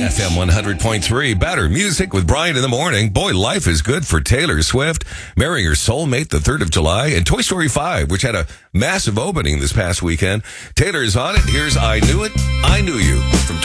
FM 100.3, better music with Brian in the morning. Boy, life is good for Taylor Swift, marrying her soulmate the 3rd of July, and Toy Story 5, which had a massive opening this past weekend. Taylor is on it. Here's I Knew It, I Knew You from